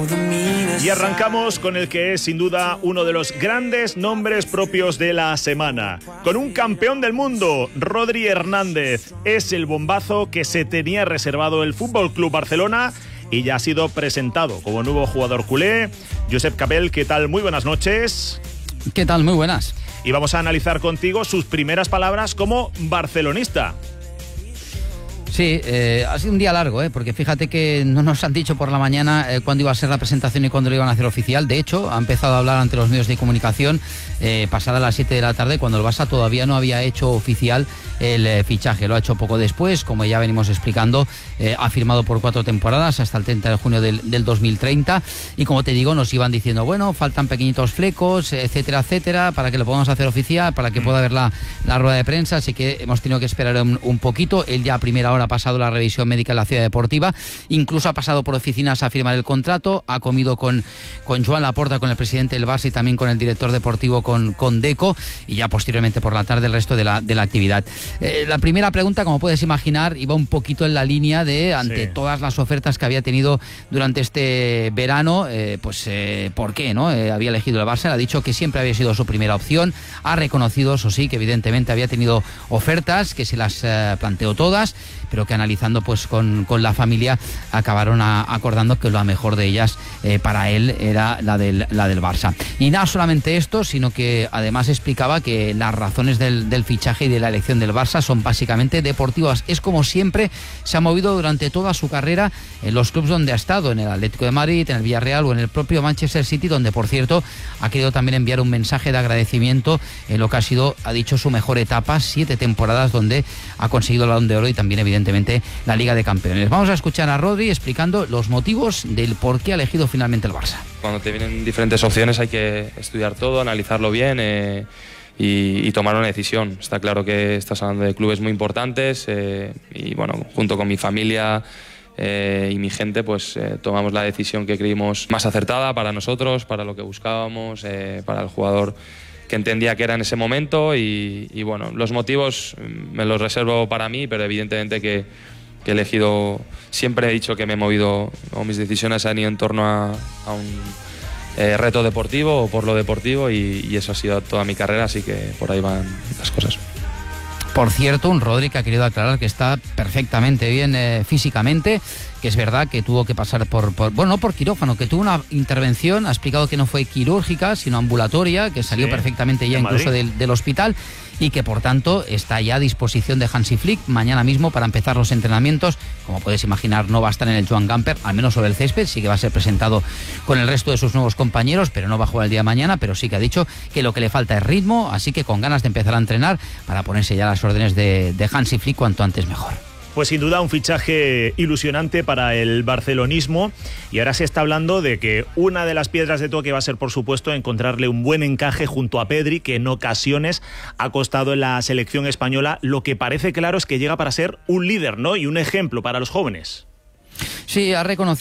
Y arrancamos con el que es sin duda uno de los grandes nombres propios de la semana. Con un campeón del mundo, Rodri Hernández. Es el bombazo que se tenía reservado el Fútbol Club Barcelona y ya ha sido presentado como nuevo jugador culé. Josep Capell, ¿qué tal? Muy buenas noches. ¿Qué tal? Muy buenas. Y vamos a analizar contigo sus primeras palabras como barcelonista. Sí, ha sido un día largo, porque fíjate que no nos han dicho por la mañana cuándo iba a ser la presentación y cuándo lo iban a hacer oficial. De hecho, ha empezado a hablar ante los medios de comunicación pasada las 7 de la tarde, cuando el Barça todavía no había hecho oficial el fichaje. Lo ha hecho poco después, como ya venimos explicando, ha firmado por 4 temporadas hasta el 30 de junio del 2030. Y como te digo, nos iban diciendo, bueno, faltan pequeñitos flecos, etcétera, etcétera, para que lo podamos hacer oficial, para que pueda haber la rueda de prensa. Así que hemos tenido que esperar un poquito. Él ya a primera hora ha pasado la revisión médica en la Ciudad Deportiva, incluso ha pasado por oficinas a firmar el contrato, ha comido con Joan Laporta, con el presidente del Barça, y también con el director deportivo, con Deco, y ya posteriormente por la tarde el resto de la actividad. La primera pregunta, como puedes imaginar, iba un poquito en la línea de, ante todas las ofertas que había tenido durante este verano, ¿por qué no había elegido el Barça? Ha dicho que siempre había sido su primera opción, ha reconocido, eso sí, que evidentemente había tenido ofertas, que se las planteó todas, pero que analizando pues con la familia acabaron acordando que la mejor de ellas para él era la del Barça. Y nada solamente esto, sino que además explicaba que las razones del fichaje y de la elección del Barça son básicamente deportivas. Es como siempre se ha movido durante toda su carrera en los clubes donde ha estado, en el Atlético de Madrid, en el Villarreal o en el propio Manchester City, donde por cierto ha querido también enviar un mensaje de agradecimiento en lo que ha sido, ha dicho, su mejor etapa, 7 temporadas donde ha conseguido el Balón de Oro y también evidentemente la Liga de Campeones. Vamos a escuchar a Rodri explicando los motivos del por qué ha elegido finalmente el Barça. Cuando te vienen diferentes opciones hay que estudiar todo, analizarlo bien y tomar una decisión. Está claro que estás hablando de clubes muy importantes y bueno, junto con mi familia y mi gente pues tomamos la decisión que creímos más acertada para nosotros, para lo que buscábamos, para el jugador que entendía que era en ese momento y bueno, los motivos me los reservo para mí, pero evidentemente que he elegido, siempre he dicho que me he movido, o mis decisiones han ido en torno a un reto deportivo o por lo deportivo y eso ha sido toda mi carrera, así que por ahí van las cosas. Por cierto, un Rodri que ha querido aclarar que está perfectamente bien físicamente, que es verdad que tuvo que pasar no por quirófano, que tuvo una intervención, ha explicado que no fue quirúrgica, sino ambulatoria, que salió perfectamente ya incluso del hospital y que por tanto está ya a disposición de Hansi Flick mañana mismo para empezar los entrenamientos. Como puedes imaginar, no va a estar en el Joan Gamper, al menos sobre el césped, sí que va a ser presentado con el resto de sus nuevos compañeros, pero no va a jugar el día de mañana, pero sí que ha dicho que lo que le falta es ritmo, así que con ganas de empezar a entrenar para ponerse ya las órdenes de Hansi Flick cuanto antes mejor. Pues sin duda un fichaje ilusionante para el barcelonismo, y ahora se está hablando de que una de las piedras de toque va a ser, por supuesto, encontrarle un buen encaje junto a Pedri, que en ocasiones ha costado en la selección española. Lo que parece claro es que llega para ser un líder, ¿no? Y un ejemplo para los jóvenes. Sí, ha reconocido